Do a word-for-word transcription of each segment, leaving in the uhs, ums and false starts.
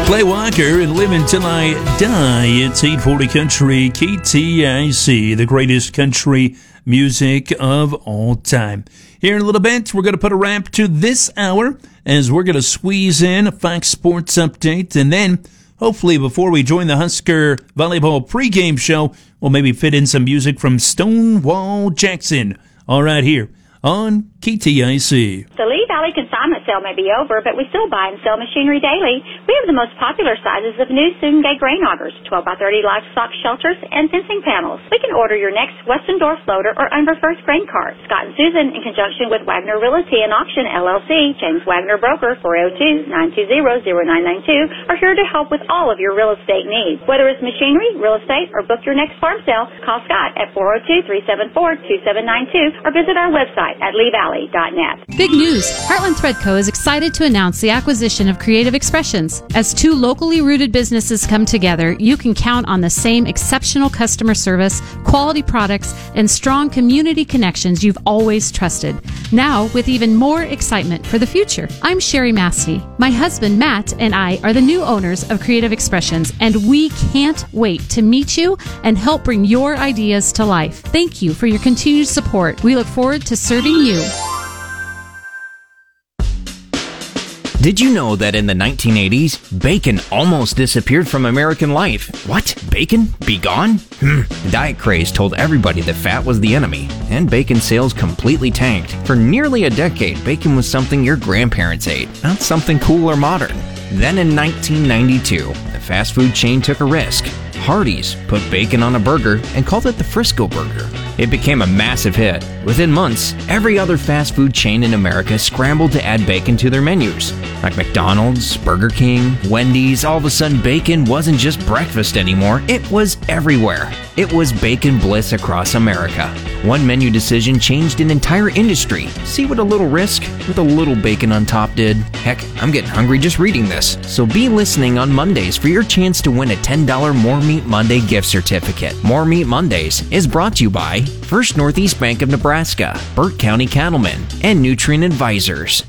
Clay Walker and Live Until I Die. It's eight forty Country K T I C, the greatest country music of all time. Here in a little bit, we're going to put a wrap to this hour as we're going to squeeze in a Fox Sports update. And then, hopefully, before we join the Husker Volleyball pregame show, we'll maybe fit in some music from Stonewall Jackson. All right, here on K T I C. The Lee Valley consignment sale may be over, but we still buy and sell machinery daily. We have the most popular sizes of new Sungay grain augers, twelve by thirty livestock shelters, and fencing panels. We can order your next Western Dorf loader or Unverfirst grain cart. Scott and Susan, in conjunction with Wagner Realty and Auction, L L C, James Wagner Broker, four oh two, nine two zero, zero nine nine two, are here to help with all of your real estate needs. Whether it's machinery, real estate, or book your next farm sale, call Scott at four oh two, three seven four, two seven nine two or visit our website at lee valley dot net. Big news! Heartland Thread Co. is excited to announce the acquisition of Creative Expressions. As two locally rooted businesses come together, you can count on the same exceptional customer service, quality products, and strong community connections you've always trusted. Now, with even more excitement for the future. I'm Sherry Mastey. My husband, Matt, and I are the new owners of Creative Expressions, and we can't wait to meet you and help bring your ideas to life. Thank you for your continued support. We look forward to serving you. Did you know that in the nineteen eighties, bacon almost disappeared from American life? What? Bacon? Be gone? Hmm. The diet craze told everybody that fat was the enemy, and bacon sales completely tanked. For nearly a decade, bacon was something your grandparents ate, not something cool or modern. Then in nineteen ninety-two, the fast food chain took a risk. Hardee's put bacon on a burger and called it the Frisco Burger. It became a massive hit. Within months, every other fast food chain in America scrambled to add bacon to their menus. Like McDonald's, Burger King, Wendy's, all of a sudden bacon wasn't just breakfast anymore, it was everywhere. It was bacon bliss across America. One menu decision changed an entire industry. See what a little risk with a little bacon on top did? Heck, I'm getting hungry just reading this. So be listening on Mondays for your chance to win a ten dollars More Meat Monday gift certificate. More Meat Mondays is brought to you by First Northeast Bank of Nebraska, Burt County Cattlemen, and Nutrient Advisors.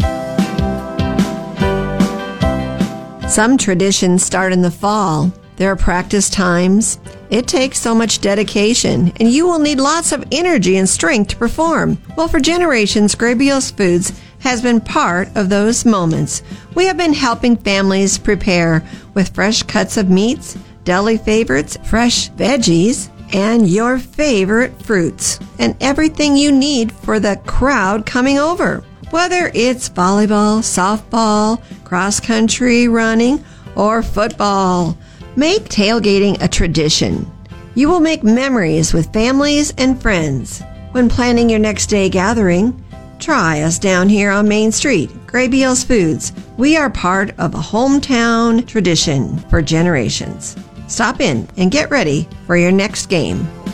Some traditions start in the fall. There are practice times. It takes so much dedication, and you will need lots of energy and strength to perform. Well, for generations, Grabios Foods has been part of those moments. We have been helping families prepare with fresh cuts of meats, deli favorites, fresh veggies, and your favorite fruits, and everything you need for the crowd coming over. Whether it's volleyball, softball, cross-country running, or football, make tailgating a tradition. You will make memories with families and friends. When planning your next day gathering, try us down here on Main Street, Grabios Foods. We are part of a hometown tradition for generations. Stop in and get ready for your next game.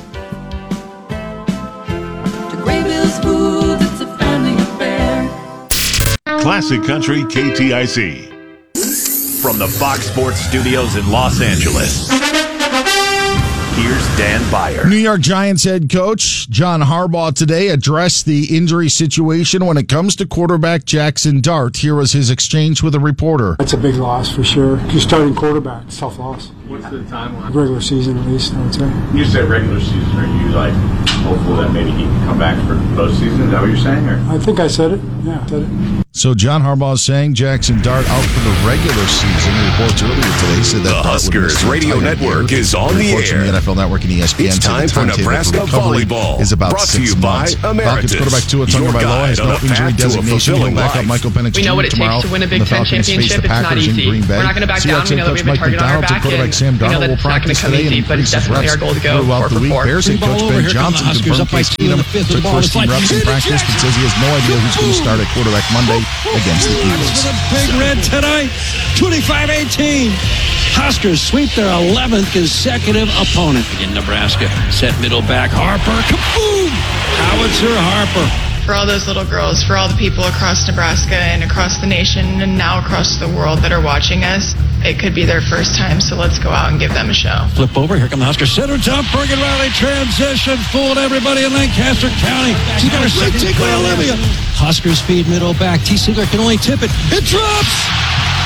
To Grabios Foods, it's a family affair. Classic Country K T I C. From the Fox Sports Studios in Los Angeles, here's Dan Byer. New York Giants head coach John Harbaugh today addressed the injury situation when it comes to quarterback Jackson Dart. Here was his exchange with a reporter. That's a big loss for sure. You're starting quarterback. It's a tough loss. What's the timeline? Regular season, at least, I would say. You say regular season. Are you like hopeful that maybe he can come back for postseason? Is that what you're saying? Or? I think I said it. Yeah, I said it. So John Harbaugh is saying Jackson Dart out for the regular season. Reports earlier today said that the Huskers Radio Network is on the air. From the N F L Network and E S P N. It's time for Nebraska volleyball. Is about brought to you by Emeritus. Falcons quarterback Tua Tagovailoa has no injury designation. He'll back up Michael Penix We know what it takes to win a Big Ten championship. It's not easy. We're not going to back down. We know that we have a target on our back, and we know that it's not going to come easy, but it's definitely our goal to go four for four. Bears head coach Ben Johnson confirmed Case Keenum took first team reps in practice, but says he has no idea who's going to start at quarterback Monday against the Eagles. Big Red tonight, twenty-five eighteen. Huskers sweep their eleventh consecutive opponent. In Nebraska, set middle back, Harper, kaboom! Howitzer Harper. For all those little girls, for all the people across Nebraska and across the nation and now across the world that are watching us, it could be their first time, so let's go out and give them a show. Flip over, here come the Huskers. Center top, Bergen Riley transition, fooled everybody in Lancaster County. She's got her second take by Olivia. Husker speed, middle back. T. Sigler can only tip it. It drops!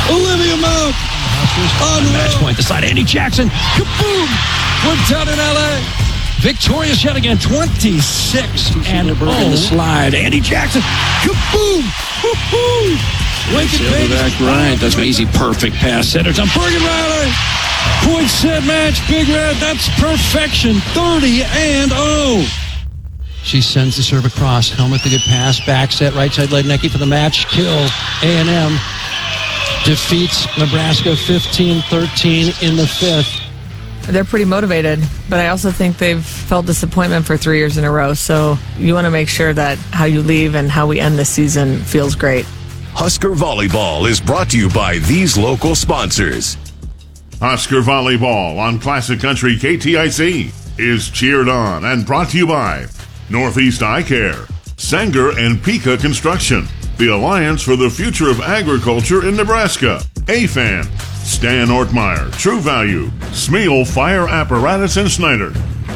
Olivia Monk. On match point, the side, Andy Jackson. Kaboom! We're done in L A. Victorious yet again, twenty-six and oh. In the slide. Andy Jackson. Kaboom! Woo-hoo! Lincoln back right. That's an easy, perfect pass. Centers on Bergen Riley. Point set match. Big Red. That's perfection. thirty and oh. She sends the serve across. Helmet the good pass. Back set. Right side leg Necky for the match. Kill. A and M defeats Nebraska fifteen thirteen in the fifth. They're pretty motivated, but I also think they've felt disappointment for three years in a row. So you want to make sure that how you leave and how we end the season feels great. Husker Volleyball is brought to you by these local sponsors. Husker Volleyball on Classic Country K T I C is cheered on and brought to you by Northeast Eye Care, Sanger and Pika Construction, the Alliance for the Future of Agriculture in Nebraska, A F A N, Stan Ortmeyer, True Value, Smeal Fire Apparatus in Snyder.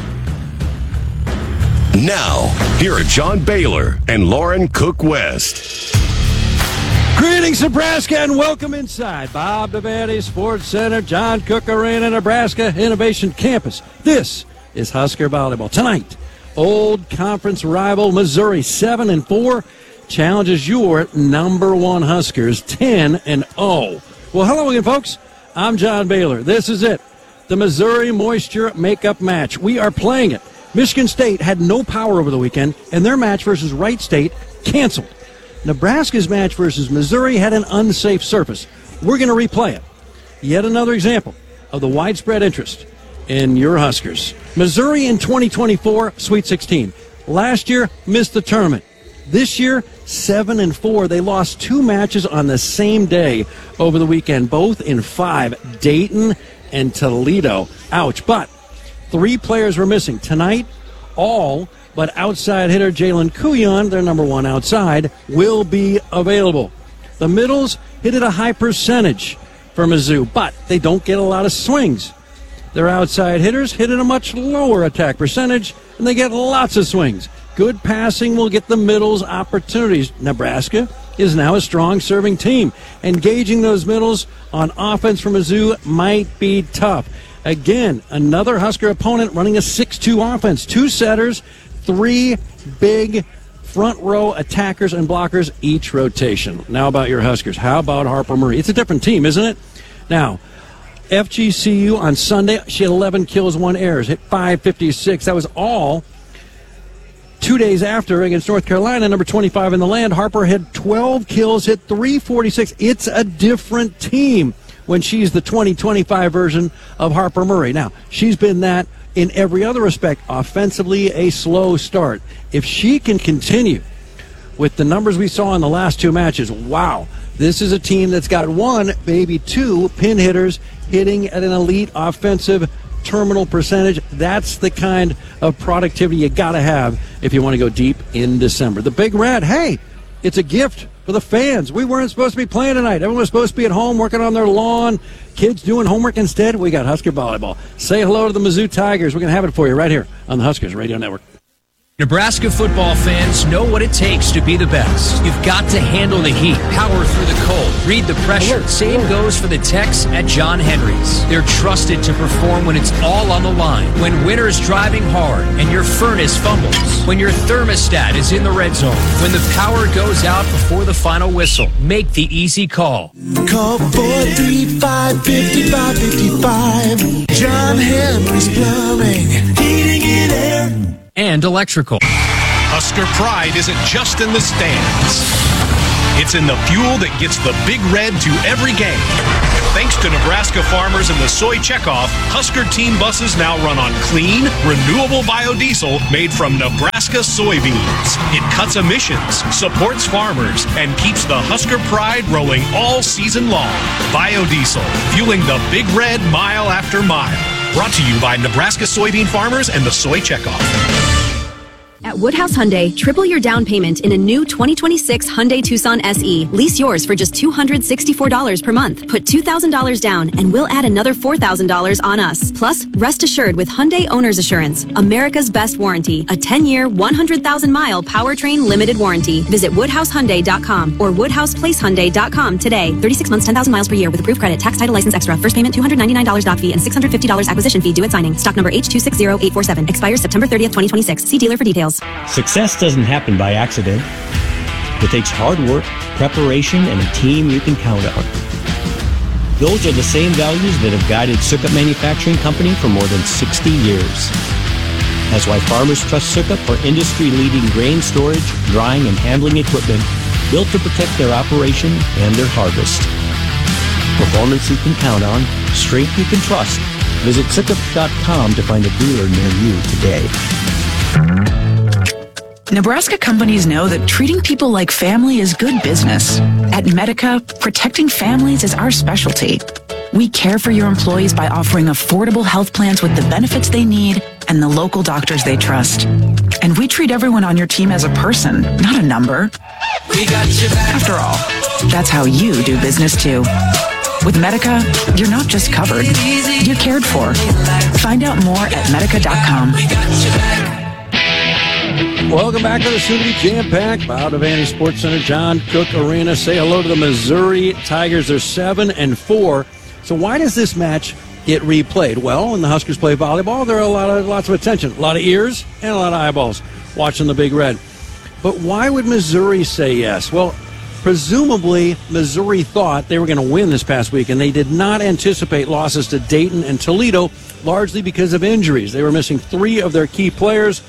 Now, here are John Baylor and Lauren Cook West. Greetings, Nebraska, and welcome inside Bob Devaney Sports Center, John Cook Arena, Nebraska Innovation Campus. This is Husker Volleyball. Tonight, old conference rival Missouri, seven and four, challenges your number one Huskers, ten and oh. Well, hello again, folks. I'm John Baylor. This is it, the Missouri Moisture Makeup Match. We are playing it. Michigan State had no power over the weekend, and their match versus Wright State canceled. Nebraska's match versus Missouri had an unsafe surface. We're going to replay it. Yet another example of the widespread interest in your Huskers. Missouri in twenty twenty-four, Sweet sixteen. Last year, missed the tournament. This year, seven and four. They lost two matches on the same day over the weekend, both in five, Dayton and Toledo. Ouch. But three players were missing. Tonight, all but outside hitter Jalen Kuyon, their number one outside, will be available. The middles hit at a high percentage for Mizzou, but they don't get a lot of swings. Their outside hitters hit at a much lower attack percentage, and they get lots of swings. Good passing will get the middles opportunities. Nebraska is now a strong serving team. Engaging those middles on offense for Mizzou might be tough. Again, another Husker opponent running a six two offense. Two setters, three big front row attackers and blockers each rotation. Now about your Huskers. How about Harper Murray? It's a different team, isn't it? Now, F G C U on Sunday, she had eleven kills, one errors, hit five fifty-six. That was all two days after against North Carolina, number twenty-five in the land. Harper had twelve kills, hit three forty-six. It's a different team when she's the twenty twenty-five version of Harper Murray. Now, she's been that in every other respect. Offensively, a slow start. If she can continue with the numbers we saw in the last two matches, wow, this is a team that's got one, maybe two pin hitters hitting at an elite offensive terminal percentage. That's the kind of productivity you got to have if you want to go deep in December. The Big Red, hey, it's a gift for the fans. We weren't supposed to be playing tonight. Everyone was supposed to be at home working on their lawn, kids doing homework instead. We got Husker Volleyball. Say hello to the Mizzou Tigers. We're going to have it for you right here on the Huskers Radio Network. Nebraska football fans know what it takes to be the best. You've got to handle the heat, power through the cold, read the pressure. Same goes for the techs at John Henry's. They're trusted to perform when it's all on the line, when winter's driving hard and your furnace fumbles, when your thermostat is in the red zone, when the power goes out before the final whistle. Make the easy call. Call four three five, five five five five. John Henry's Plumbing, Heating and Air. And electrical. Husker pride isn't just in the stands. It's in the fuel that gets the Big Red to every game. Thanks to Nebraska farmers and the soy checkoff, Husker team buses now run on clean, renewable biodiesel made from Nebraska soybeans. It cuts emissions, supports farmers, and keeps the Husker pride rolling all season long. Biodiesel, fueling the Big Red mile after mile. Brought to you by Nebraska soybean farmers and the Soy Checkoff. At Woodhouse Hyundai, triple your down payment in a new twenty twenty-six Hyundai Tucson S E. Lease yours for just two hundred sixty-four dollars per month. Put two thousand dollars down and we'll add another four thousand dollars on us. Plus, rest assured with Hyundai Owner's Assurance, America's best warranty. A ten-year, one hundred thousand mile powertrain limited warranty. Visit Woodhouse Hyundai dot com or Woodhouse Place Hyundai dot com today. thirty-six months, ten thousand miles per year with approved credit. Tax, title, license extra. First payment two hundred ninety-nine dollars doc fee and six hundred fifty dollars acquisition fee due at signing. Stock number H two six zero eight four seven. Expires September thirtieth, twenty twenty-six. See dealer for details. Success doesn't happen by accident. It takes hard work, preparation, and a team you can count on. Those are the same values that have guided Sukup Manufacturing Company for more than sixty years. That's why farmers trust Sukup for industry-leading grain storage, drying, and handling equipment built to protect their operation and their harvest. Performance you can count on, strength you can trust. Visit Sukup dot com to find a dealer near you today. Nebraska companies know that treating people like family is good business. At Medica, protecting families is our specialty. We care for your employees by offering affordable health plans with the benefits they need and the local doctors they trust. And we treat everyone on your team as a person, not a number. We got your back. After all, that's how you do business too. With Medica, you're not just covered, you're cared for. Find out more at Medica dot com. Welcome back to the soon-to-be jam-packed Bob Devaney Sports Center, John Cook Arena. Say hello to the Missouri Tigers. They're seven and four. So why does this match get replayed? Well, when the Huskers play volleyball, there are a lot of lots of attention, a lot of ears, and a lot of eyeballs watching the Big Red. But why would Missouri say yes? Well, presumably Missouri thought they were going to win this past week, and they did not anticipate losses to Dayton and Toledo, largely because of injuries. They were missing three of their key players.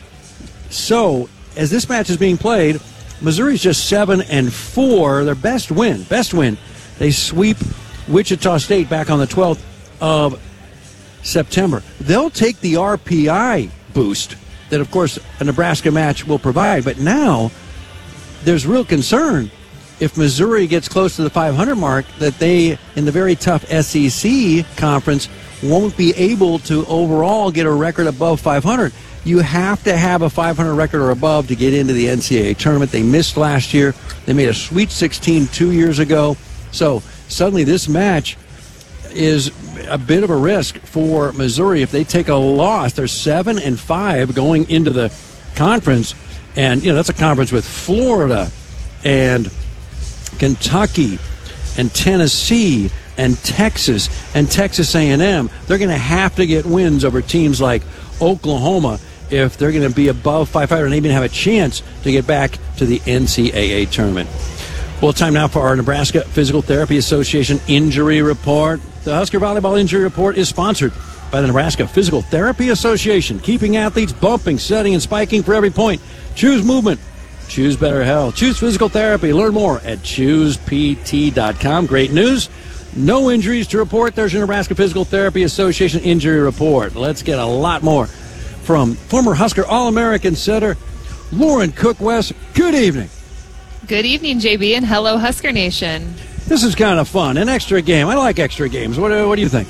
So, as this match is being played, Missouri's just seven and four. Their best win, best win. They sweep Wichita State back on the twelfth of September. They'll take the R P I boost that, of course, a Nebraska match will provide. But now there's real concern if Missouri gets close to the five hundred mark that they, in the very tough S E C conference, won't be able to overall get a record above five hundred. You have to have a five hundred record or above to get into the N C double A tournament. They missed last year. They made a Sweet sixteen two years ago. So suddenly this match is a bit of a risk for Missouri if they take a loss. They're seven and five going into the conference, and you know that's a conference with Florida and Kentucky and Tennessee and Texas and Texas A and M. They're going to have to get wins over teams like Oklahoma if they're going to be above five hundred and even have a chance to get back to the N C double A tournament. Well, time now for our Nebraska Physical Therapy Association Injury Report. The Husker Volleyball Injury Report is sponsored by the Nebraska Physical Therapy Association, keeping athletes bumping, setting, and spiking for every point. Choose movement. Choose better health. Choose physical therapy. Learn more at choose P T dot com. Great news. No injuries to report. There's your Nebraska Physical Therapy Association Injury Report. Let's get a lot more from former Husker All-American setter Lauren Cook-West. Good evening. Good evening, J B, and hello, Husker Nation. This is kind of fun. An extra game. I like extra games. What, what do you think?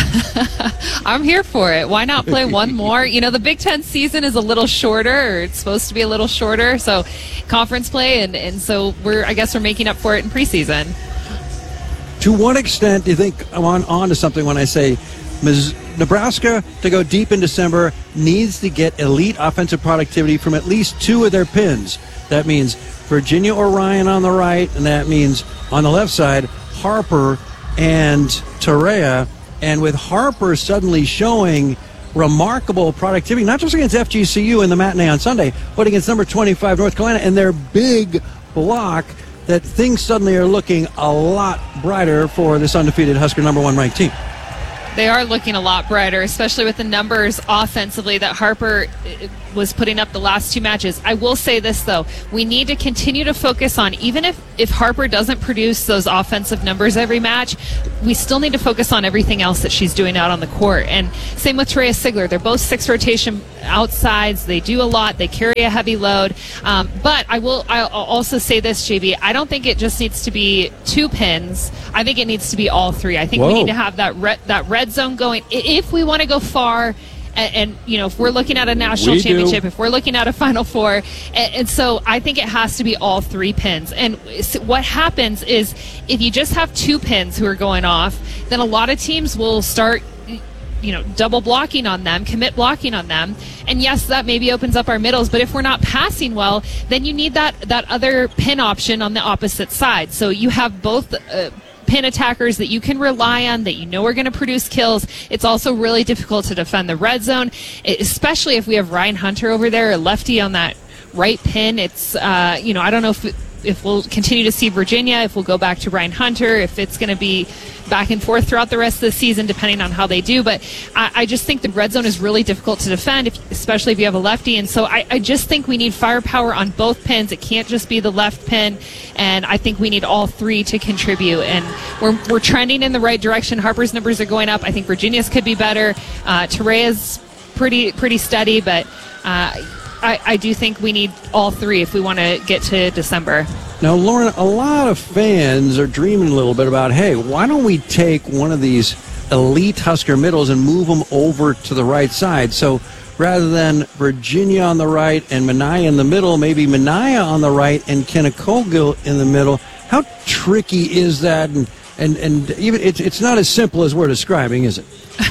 I'm here for it. Why not play one more? You know, the Big Ten season is a little shorter, or it's supposed to be a little shorter, so conference play, and, and so we're, I guess we're making up for it in preseason. To what extent do you think I'm on, on to something when I say Ms. Nebraska, to go deep in December, needs to get elite offensive productivity from at least two of their pins? That means Virginia Orion on the right, and that means on the left side, Harper and Torreya. And with Harper suddenly showing remarkable productivity, not just against F G C U in the matinee on Sunday, but against number twenty-five North Carolina and their big block, that things suddenly are looking a lot brighter for this undefeated Husker number one ranked team. They are looking a lot brighter, especially with the numbers offensively that Harper was putting up the last two matches. I will say this, though. We need to continue to focus on, even if, if Harper doesn't produce those offensive numbers every match, we still need to focus on everything else that she's doing out on the court. And same with Torreya Sigler. They're both six rotation outsides. They do a lot. They carry a heavy load. Um, but I will I'll also say this, J B. I don't think it just needs to be two pins. I think it needs to be all three. I think Whoa. we need to have that red, that red zone going. If we want to go far And, and you know, if we're looking at a national We championship, do. if we're looking at a Final Four, and, and so I think it has to be all three pins. And so what happens is if you just have two pins who are going off, then a lot of teams will start, you know, double blocking on them, commit blocking on them. And yes, that maybe opens up our middles, but if we're not passing well, then you need that, that other pin option on the opposite side. So you have both uh, pin attackers that you can rely on, that you know are going to produce kills. It's also really difficult to defend the red zone, especially if we have Ryan Hunter over there, a lefty on that right pin. It's, uh, you know, I don't know if... It, if we'll continue to see Virginia, if we'll go back to Ryan Hunter, if it's going to be back and forth throughout the rest of the season, depending on how they do. But I, I just think the red zone is really difficult to defend, if, especially if you have a lefty. And so I, I just think we need firepower on both pins. It can't just be the left pin. And I think we need all three to contribute. And we're, we're trending in the right direction. Harper's numbers are going up. I think Virginia's could be better. Uh, Terea's pretty, pretty steady, but uh, I, I do think we need all three if we want to get to December. Now, Lauren, a lot of fans are dreaming a little bit about, hey, why don't we take one of these elite Husker middles and move them over to the right side? So rather than Virginia on the right and Minaya in the middle, maybe Minaya on the right and Kenna Colgill in the middle. How tricky is that? And and, and even it's it's not as simple as we're describing, is it?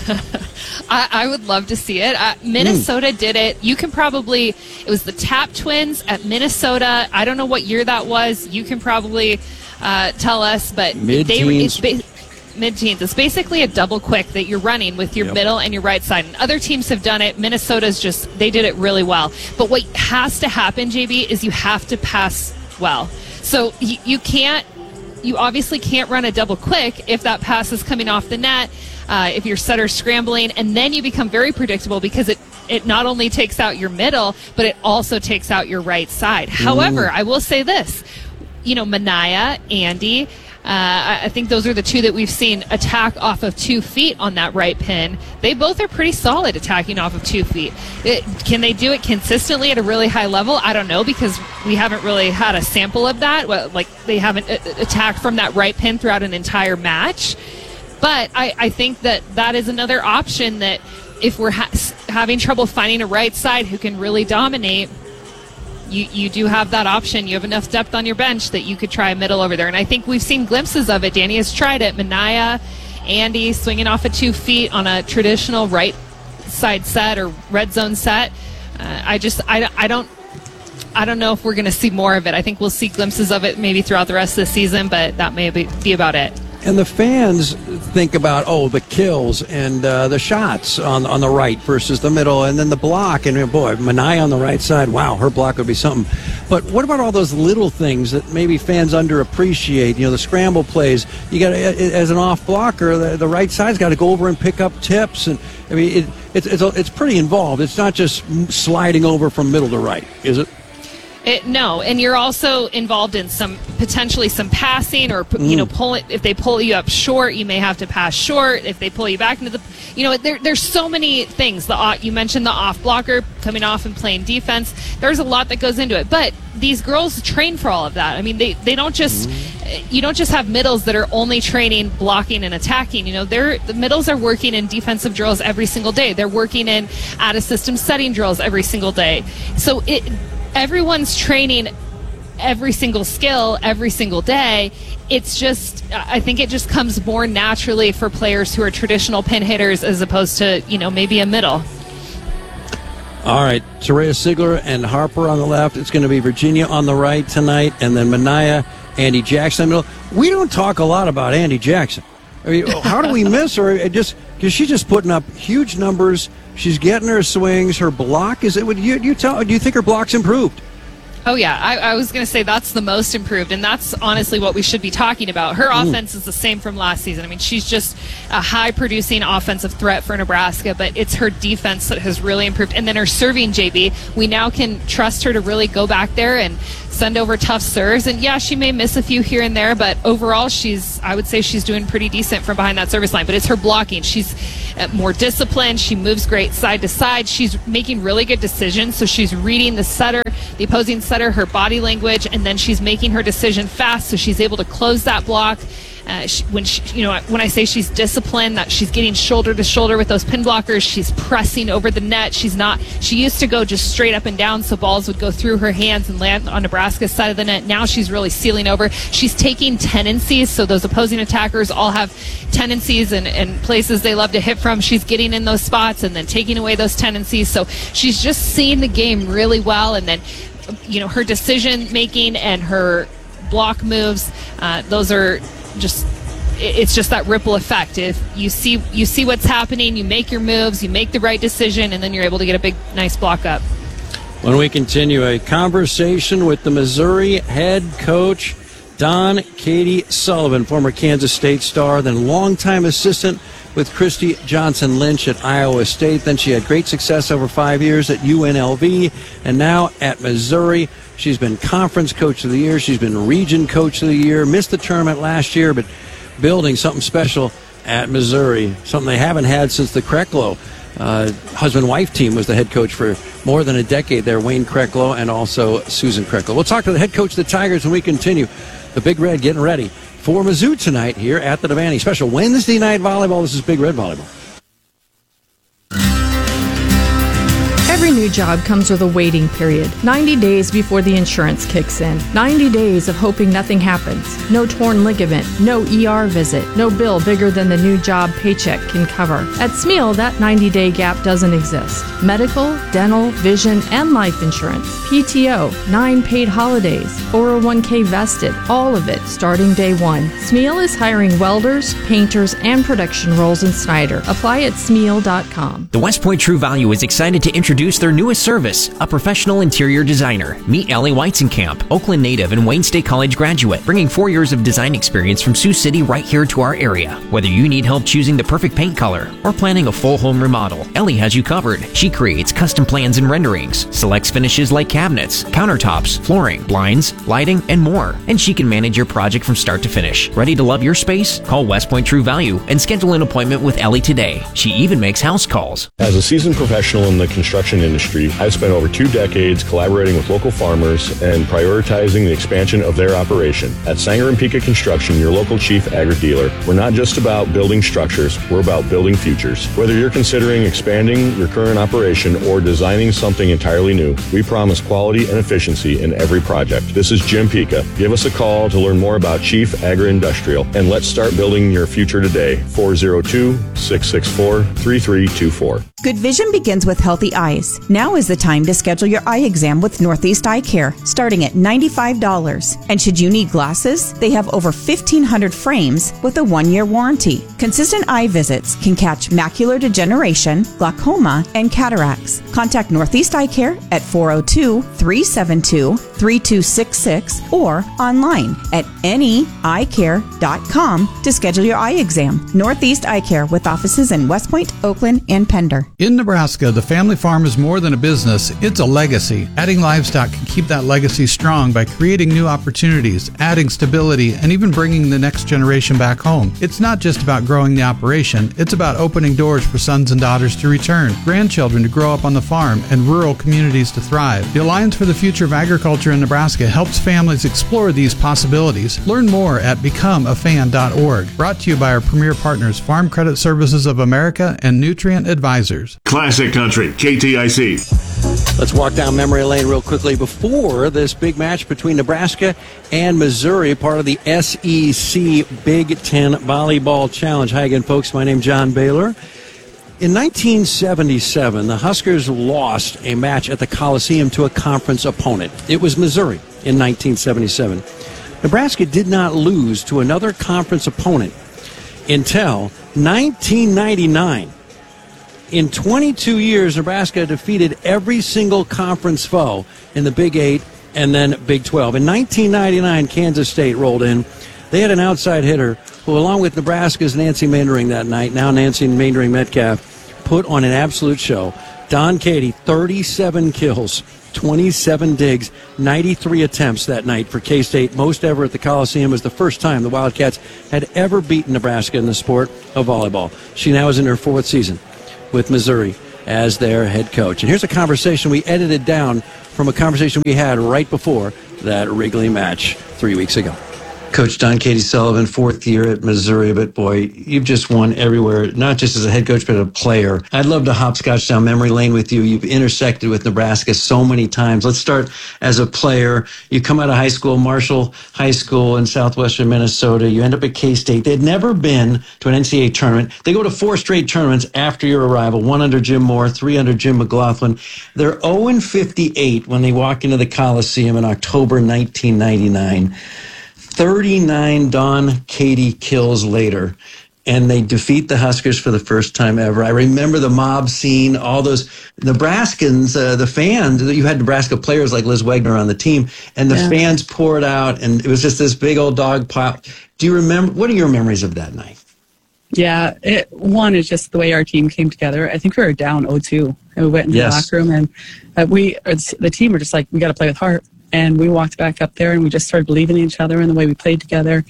I, I would love to see it. Uh, Minnesota mm. did it. You can probably, it was the Tap Twins at Minnesota. I don't know what year that was. You can probably uh, tell us, but mid-teens. They, it's ba- mid-teens. It's basically a double quick that you're running with your yep. middle and your right side. And other teams have done it. Minnesota's just, they did it really well. But what has to happen, J B, is you have to pass well. So you, you can't, you obviously can't run a double quick if that pass is coming off the net. Uh, if your setter's scrambling, and then you become very predictable because it, it not only takes out your middle, but it also takes out your right side. Mm. However, I will say this, you know, Minaya, Andy, uh, I, I think those are the two that we've seen attack off of two feet on that right pin. They both are pretty solid attacking off of two feet. It, can they do it consistently at a really high level? I don't know, because we haven't really had a sample of that. Well, like they haven't uh, attacked from that right pin throughout an entire match. But I, I think that that is another option that if we're ha- having trouble finding a right side who can really dominate, you, you do have that option. You have enough depth on your bench that you could try a middle over there. And I think we've seen glimpses of it. Danny has tried it. Minaya, Andy swinging off of two feet on a traditional right side set or red zone set. Uh, I just, I, I don't, I don't know if we're going to see more of it. I think we'll see glimpses of it maybe throughout the rest of the season, but that may be, be about it. And the fans think about, oh, the kills and uh, the shots on on the right versus the middle, and then the block. And, boy, Minaya on the right side, wow, her block would be something. But what about all those little things that maybe fans underappreciate? You know, the scramble plays. You got as an off blocker, the, the right side's got to go over and pick up tips. And, I mean, it, it's, it's, it's pretty involved. It's not just sliding over from middle to right, is it? It, no, and you're also involved in some potentially some passing, or you mm. know, pull it. If they pull you up short, you may have to pass short. If they pull you back into the, you know, there, there's so many things. The you mentioned the off blocker coming off and playing defense. There's a lot that goes into it, but these girls train for all of that. I mean, they, they don't just mm. you don't just have middles that are only training blocking and attacking. You know, they're the middles are working in defensive drills every single day. They're working in out of system setting drills every single day. So it. Everyone's training every single skill every single day. It's just, I think it just comes more naturally for players who are traditional pin hitters as opposed to, you know, maybe a middle. All right, Terea Sigler and Harper on the left. It's going to be Virginia on the right tonight, and then Minaya, Andy Jackson in the middle. We don't talk a lot about Andy Jackson. I mean, how do we miss her? It just because she's just putting up huge numbers. She's getting her swings. Her block is it? Would you you tell? Do you think her block's improved? Oh, yeah. I, I was going to say that's the most improved, and that's honestly what we should be talking about. Her mm. offense is the same from last season. I mean, she's just a high-producing offensive threat for Nebraska, but it's her defense that has really improved. And then her serving, J B, we now can trust her to really go back there and send over tough serves. And, yeah, she may miss a few here and there, but overall she's, I would say she's doing pretty decent from behind that service line. But it's her blocking. She's more disciplined. She moves great side to side. She's making really good decisions, so she's reading the setter, the opposing setter, her body language, and then she's making her decision fast, so she's able to close that block. Uh, she, when she, you know, when I say she's disciplined, that she's getting shoulder to shoulder with those pin blockers, she's pressing over the net. She's not. She used to go just straight up and down, so balls would go through her hands and land on Nebraska's side of the net. Now she's really sealing over. She's taking tendencies, so those opposing attackers all have tendencies and, and places they love to hit from. She's getting in those spots and then taking away those tendencies. So she's just seeing the game really well, and then, you know, her decision making and her block moves, uh, those are just, it's just that ripple effect. If you see you see what's happening, you make your moves, you make the right decision, and then you're able to get a big, nice block up. When we continue, a conversation with the Missouri head coach, Don Katie Sullivan, former Kansas State star, then longtime assistant with Christy Johnson Lynch at Iowa State. Then she had great success over five years at U N L V, and now at Missouri. She's been Conference Coach of the Year. She's been Region Coach of the Year. Missed the tournament last year, but building something special at Missouri, something they haven't had since the Krecklow uh, husband-wife team was the head coach for more than a decade there, Wayne Krecklow and also Susan Krecklow. We'll talk to the head coach of the Tigers when we continue. The Big Red getting ready for Mizzou tonight here at the Devaney. Special Wednesday night volleyball. This is Big Red Volleyball. Every new job comes with a waiting period. ninety days before the insurance kicks in. ninety days of hoping nothing happens. No torn ligament, no E R visit, no bill bigger than the new job paycheck can cover. At Smeal, that ninety-day gap doesn't exist. Medical, dental, vision, and life insurance. P T O, nine paid holidays, four oh one k vested, all of it starting day one. Smeal is hiring welders, painters, and production roles in Snyder. Apply at smeal dot com. The West Point True Value is excited to introduce their newest service, a professional interior designer. Meet Ellie Weizenkamp, Oakland native and Wayne State College graduate, bringing four years of design experience from Sioux City right here to our area. Whether you need help choosing the perfect paint color or planning a full home remodel, Ellie has you covered. She creates custom plans and renderings, selects finishes like cabinets, countertops, flooring, blinds, lighting, and more. And she can manage your project from start to finish. Ready to love your space? Call West Point True Value and schedule an appointment with Ellie today. She even makes house calls. As a seasoned professional in the construction industry, I've spent over two decades collaborating with local farmers and prioritizing the expansion of their operation. At Sanger and Pika Construction, your local chief agri-dealer, we're not just about building structures, we're about building futures. Whether you're considering expanding your current operation or designing something entirely new, we promise quality and efficiency in every project. This is Jim Pika. Give us a call to learn more about Chief Agri-Industrial, and let's start building your future today. four oh two, six six four, three three two four. Good vision begins with healthy eyes. Now is the time to schedule your eye exam with Northeast Eye Care, starting at ninety-five dollars. And should you need glasses, they have over fifteen hundred frames with a one-year warranty. Consistent eye visits can catch macular degeneration, glaucoma, and cataracts. Contact Northeast Eye Care at four oh two, three seven two, three two six six or online at N E eye care dot com to schedule your eye exam. Northeast Eye Care with offices in West Point, Oakland, and Pender. In Nebraska, the family farm is more than a business, it's a legacy. Adding livestock can keep that legacy strong by creating new opportunities, adding stability, and even bringing the next generation back home. It's not just about growing the operation, it's about opening doors for sons and daughters to return, grandchildren to grow up on the farm, and rural communities to thrive. The Alliance for the Future of Agriculture in Nebraska helps families explore these possibilities. Learn more at become a fan dot org. Brought to you by our premier partners, Farm Credit Services of America and Nutrient Advisors. Classic Country, K T I C. Let's walk down memory lane real quickly before this big match between Nebraska and Missouri, part of the S E C Big Ten Volleyball Challenge. Hi again, folks. My name's John Baylor. In nineteen seventy-seven, the Huskers lost a match at the Coliseum to a conference opponent. It was Missouri in nineteen seventy-seven. Nebraska did not lose to another conference opponent until nineteen ninety-nine. In twenty-two years, Nebraska defeated every single conference foe in the Big Eight and then Big twelve. In nineteen ninety-nine, Kansas State rolled in. They had an outside hitter who, along with Nebraska's Nancy Mandering that night, now Nancy Mandering Metcalf, put on an absolute show. Don Katie, thirty-seven kills, twenty-seven digs, ninety-three attempts that night for K-State. Most ever at the Coliseum. Was the first time the Wildcats had ever beaten Nebraska in the sport of volleyball. She now is in her fourth season with Missouri as their head coach. And here's a conversation we edited down from a conversation we had right before that Wrigley match three weeks ago. Coach Don Katie Sullivan, fourth year at Missouri, but boy, you've just won everywhere, not just as a head coach, but a player. I'd love to hopscotch down memory lane with you. You've intersected with Nebraska so many times. Let's start as a player. You come out of high school, Marshall High School in southwestern Minnesota. You end up at K-State. They'd never been to an N C double A tournament. They go to four straight tournaments after your arrival, one under Jim Moore, three under Jim McLaughlin. They're oh and fifty-eight when they walk into the Coliseum in October nineteen ninety-nine. thirty-nine Don Katie kills later, and they defeat the Huskers for the first time ever. I remember the mob scene, all those Nebraskans, uh, the fans. You had Nebraska players like Liz Wagner on the team, and the yeah. fans poured out, and it was just this big old dog pile. Do you remember? What are your memories of that night? Yeah, it, one is just the way our team came together. I think we were down oh two, and we went into yes. the locker room, and uh, we, the team were just like, we got to play with heart. And we walked back up there, and we just started believing in each other and the way we played together.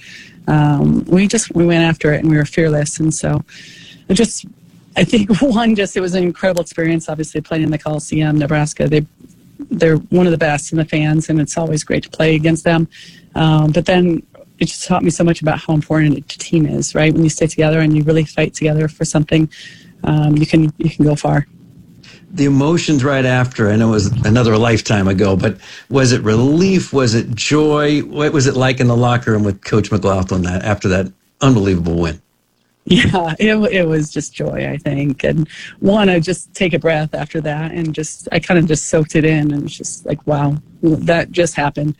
Um, we just we went after it, and we were fearless. And so, it just I think one, just it was an incredible experience. Obviously, playing in the Coliseum, Nebraska, they they're one of the best in the fans, and it's always great to play against them. Um, but then it just taught me so much about how important a team is. Right, when you stay together and you really fight together for something, um, you can you can go far. The emotions right after, I know it was another lifetime ago, but was it relief? Was it joy? What was it like in the locker room with Coach McLaughlin that, after that unbelievable win? Yeah, it, it was just joy, I think. And one, I just take a breath after that and just, I kind of just soaked it in, and it's just like, wow, that just happened.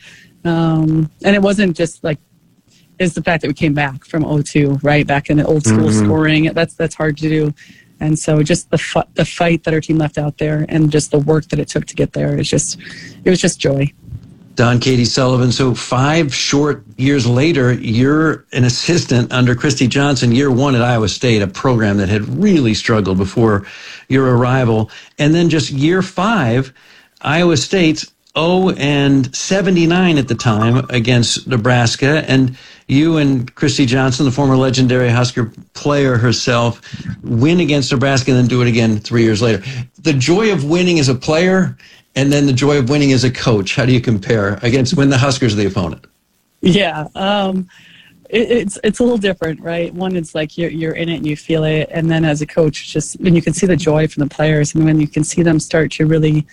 Um, and it wasn't just like, it's the fact that we came back from oh two, right? Back in the old school mm-hmm. scoring. That's, that's hard to do. And so just the fu- the fight that our team left out there, and just the work that it took to get there, is just it was just joy. Don Katie Sullivan. So five short years later, you're an assistant under Christy Johnson, year one at Iowa State, a program that had really struggled before your arrival. And then just year five, Iowa State's oh and seventy-nine at the time against Nebraska. And you and Christy Johnson, the former legendary Husker player herself, win against Nebraska and then do it again three years later. The joy of winning as a player and then the joy of winning as a coach, how do you compare against when the Huskers are the opponent? Yeah, um, it, it's it's a little different, right? One, it's like you're, you're in it and you feel it. And then as a coach, just when you can see the joy from the players and when you can see them start to really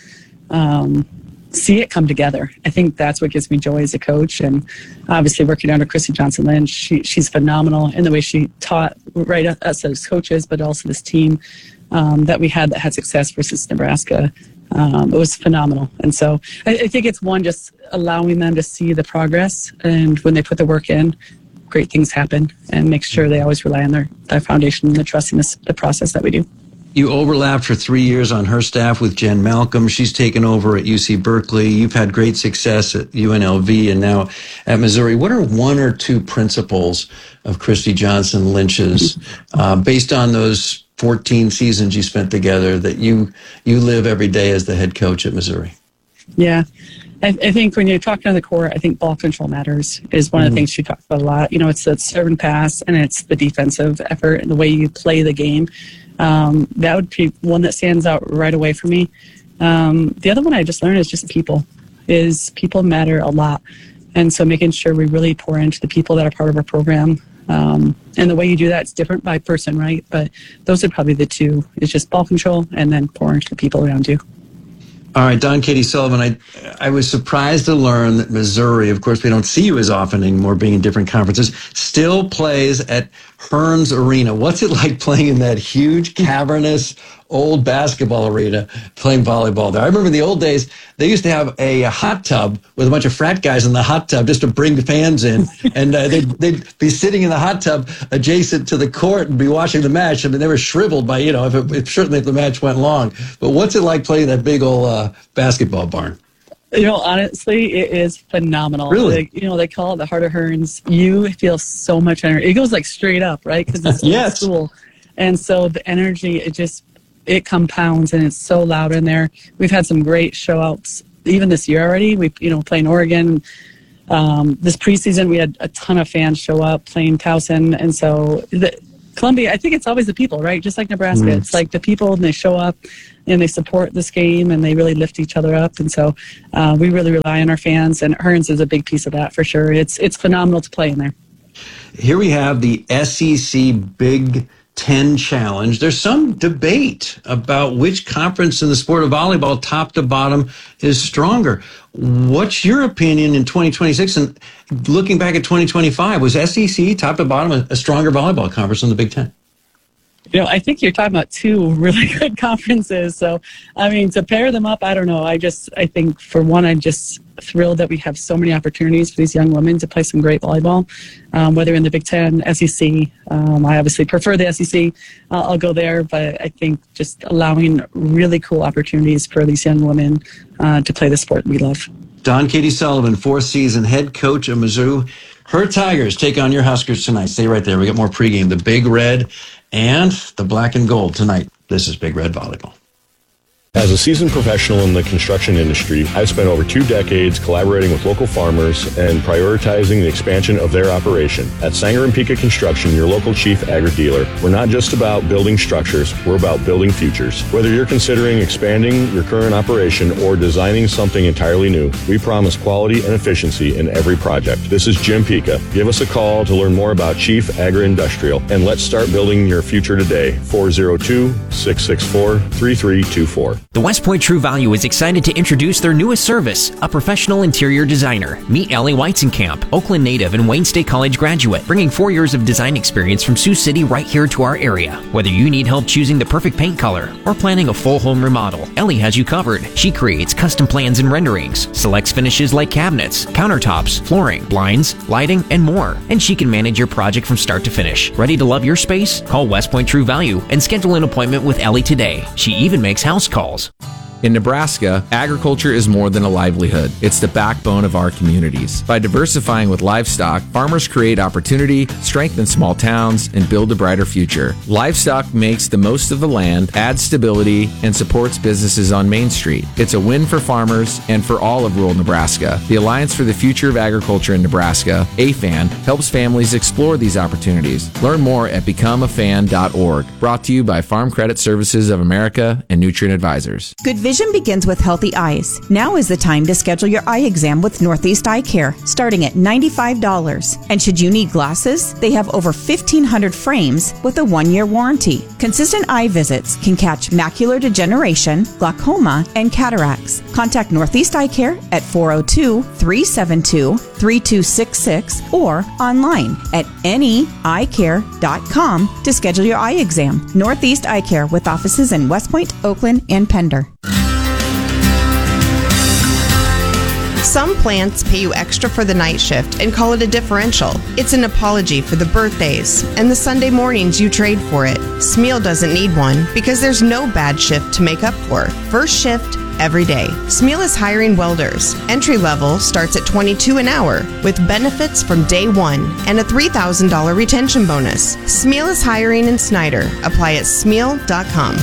um, – see it come together. I think that's what gives me joy as a coach. And obviously working under Christy Johnson Lynch, she, she's phenomenal in the way she taught right us as coaches, but also this team um, that we had that had success versus Nebraska. Um, it was phenomenal. And so I, I think it's one, just allowing them to see the progress, and when they put the work in, great things happen, and make sure they always rely on their, their foundation and the trusting this, the process that we do. You overlapped for three years on her staff with Jen Malcolm. She's taken over at U C Berkeley. You've had great success at U N L V and now at Missouri. What are one or two principles of Christy Johnson Lynch's, uh, based on those fourteen seasons you spent together, that you you live every day as the head coach at Missouri? Yeah. I, I think when you're talking to the core, I think ball control matters is one mm-hmm. of the things she talks about a lot. You know, it's the serve and pass, and it's the defensive effort and the way you play the game. Um, that would be one that stands out right away for me. Um, the other one I just learned is just people. Is people matter a lot. And so making sure we really pour into the people that are part of our program. Um, and the way you do that is different by person, right? But those are probably the two. It's just ball control and then pour into the people around you. All right, Don Katie Sullivan, I I was surprised to learn that Missouri, of course, we don't see you as often anymore being in different conferences, still plays at Hearns Arena. What's it like playing in that huge, cavernous, old basketball arena, playing volleyball there? I remember in the old days, they used to have a hot tub with a bunch of frat guys in the hot tub just to bring the fans in. And uh, they'd, they'd be sitting in the hot tub adjacent to the court and be watching the match. I mean, they were shriveled by, you know, if, it, if certainly if the match went long. But what's it like playing that big old uh, basketball barn? You know, honestly, it is phenomenal. Really? Like, you know, they call it the Heart of Hearns. You feel so much energy. It goes like straight up, right? Because it's yes. school. And so the energy, it just, it compounds, and it's so loud in there. We've had some great show outs even this year already. We, you know, playing Oregon. Um, this preseason, we had a ton of fans show up playing Towson. And so the, Columbia, I think it's always the people, right? Just like Nebraska. Mm. It's like the people, and they show up and they support this game and they really lift each other up. And so uh, we really rely on our fans, and Hearns is a big piece of that for sure. It's it's phenomenal to play in there. Here we have the S E C Big Ten Challenge. There's some debate about which conference in the sport of volleyball, top to bottom, is stronger. What's your opinion in twenty twenty-six? And looking back at twenty twenty-five, was S E C, top to bottom, a, a stronger volleyball conference than the Big Ten? You know, I think you're talking about two really good conferences. So, I mean, to pair them up, I don't know. I just, I think, for one, I'm just thrilled that we have so many opportunities for these young women to play some great volleyball, um, whether in the Big Ten, S E C. Um, I obviously prefer the S E C. Uh, I'll go there, but I think just allowing really cool opportunities for these young women uh, to play the sport we love. Dawn Katie Sullivan, fourth season head coach of Mizzou. Her Tigers take on your Huskers tonight. Stay right there. We got more pregame. The Big Red and the Black and Gold tonight. This is Big Red Volleyball. As a seasoned professional in the construction industry, I've spent over two decades collaborating with local farmers and prioritizing the expansion of their operation. At Sanger and Pika Construction, your local chief agri-dealer, we're not just about building structures, we're about building futures. Whether you're considering expanding your current operation or designing something entirely new, we promise quality and efficiency in every project. This is Jim Pika. Give us a call to learn more about Chief Agri-Industrial, and let's start building your future today. four oh two, six six four, three three two four. The West Point True Value is excited to introduce their newest service, a professional interior designer. Meet Ellie Weizenkamp, Oakland native and Wayne State College graduate, bringing four years of design experience from Sioux City right here to our area. Whether you need help choosing the perfect paint color or planning a full home remodel, Ellie has you covered. She creates custom plans and renderings, selects finishes like cabinets, countertops, flooring, blinds, lighting, and more. And she can manage your project from start to finish. Ready to love your space? Call West Point True Value and schedule an appointment with Ellie today. She even makes house calls. In Nebraska, agriculture is more than a livelihood. It's the backbone of our communities. By diversifying with livestock, farmers create opportunity, strengthen small towns, and build a brighter future. Livestock makes the most of the land, adds stability, and supports businesses on Main Street. It's a win for farmers and for all of rural Nebraska. The Alliance for the Future of Agriculture in Nebraska, A F A N, helps families explore these opportunities. Learn more at become a fan dot org. Brought to you by Farm Credit Services of America and Nutrient Advisors. Good vision begins with healthy eyes. Now is the time to schedule your eye exam with Northeast Eye Care, starting at ninety-five dollars. And should you need glasses, they have over fifteen hundred frames with a one-year warranty. Consistent eye visits can catch macular degeneration, glaucoma, and cataracts. Contact Northeast Eye Care at four oh two, three seven two, three two six six or online at any eye care dot com to schedule your eye exam. Northeast Eye Care with offices in West Point, Oakland, and Pender. Some plants pay you extra for the night shift and call it a differential. It's an apology for the birthdays and the Sunday mornings you trade for it. Smeal doesn't need one because there's no bad shift to make up for. First shift every day. Smeal is hiring welders. Entry level starts at twenty-two dollars an hour with benefits from day one and a three thousand dollars retention bonus. Smeal is hiring in Snyder. Apply at smeal dot com.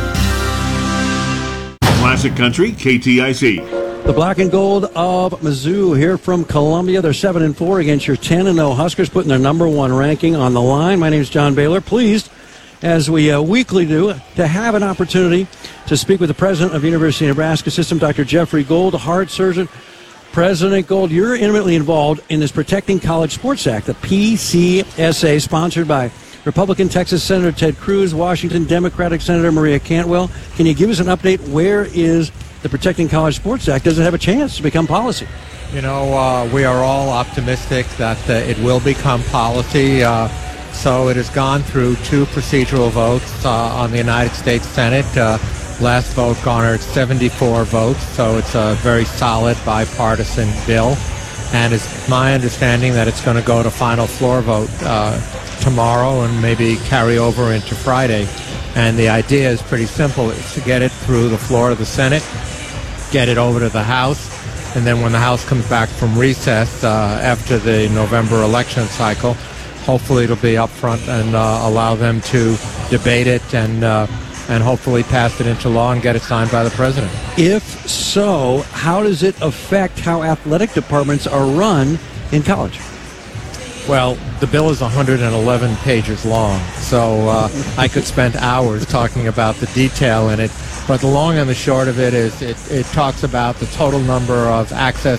Classic Country, K T I C. The Black and Gold of Mizzou here from Columbia. They're seven and four against your ten and oh Huskers, putting their number one ranking on the line. My name is John Baylor. Pleased, as we uh, weekly do, to have an opportunity to speak with the president of University of Nebraska System, Doctor Jeffrey Gold, heart surgeon. President Gold, you're intimately involved in this Protecting College Sports Act, the P C S A, sponsored by Republican Texas Senator Ted Cruz, Washington Democratic Senator Maria Cantwell. Can you give us an update? Where is the Protecting College Sports Act? Does it have a chance to become policy? You know, uh, we are all optimistic that uh, it will become policy. Uh, so it has gone through two procedural votes uh, on the United States Senate. Uh, last vote garnered seventy-four votes, so it's a very solid bipartisan bill. And it's my understanding that it's going to go to final floor vote uh, tomorrow and maybe carry over into Friday. And the idea is pretty simple. It's to get it through the floor of the Senate, get it over to the House, and then when the House comes back from recess uh, after the November election cycle, hopefully it'll be up front and uh, allow them to debate it and uh, and hopefully pass it into law and get it signed by the president. If so, how does it affect how athletic departments are run in college? Well, the bill is one hundred eleven pages long, so uh, I could spend hours talking about the detail in it. But the long and the short of it is it, it talks about the total number of access